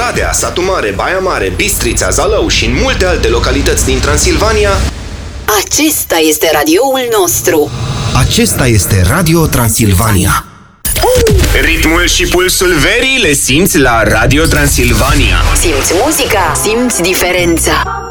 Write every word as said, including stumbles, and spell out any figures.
Oradea, Satu Mare, Baia Mare, Bistrița, Zalău și în multe alte localități din Transilvania. Acesta este radioul nostru. Acesta este Radio Transilvania. Ritmul și pulsul verii le simți la Radio Transilvania. Simți muzica, simți diferența.